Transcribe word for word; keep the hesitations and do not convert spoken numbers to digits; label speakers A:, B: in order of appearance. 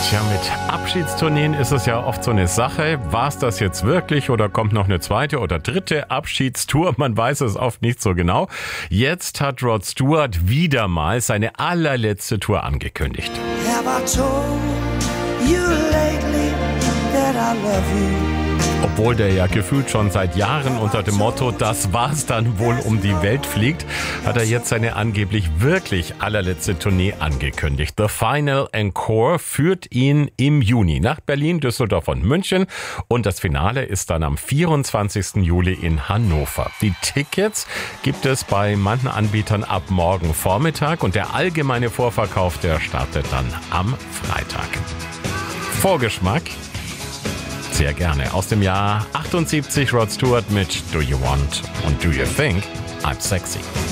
A: Tja, mit Abschiedstourneen ist es ja oft so eine Sache. War es das jetzt wirklich oder kommt noch eine zweite oder dritte Abschiedstour? Man weiß es oft nicht so genau. Jetzt hat Rod Stewart wieder mal seine allerletzte Tour angekündigt.
B: Have I told you lately that I love you?
A: Obwohl der ja gefühlt schon seit Jahren unter dem Motto "Das war's dann wohl" um die Welt fliegt, hat er jetzt seine angeblich wirklich allerletzte Tournee angekündigt. The Final Encore führt ihn im Juni nach Berlin, Düsseldorf und München und das Finale ist dann am vierundzwanzigsten Juli in Hannover. Die Tickets gibt es bei manchen Anbietern ab morgen Vormittag und der allgemeine Vorverkauf, der startet dann am Freitag. Vorgeschmack? Sehr gerne. Aus dem Jahr achtundsiebzig Rod Stewart mit Do You Want und Do You Think I'm Sexy?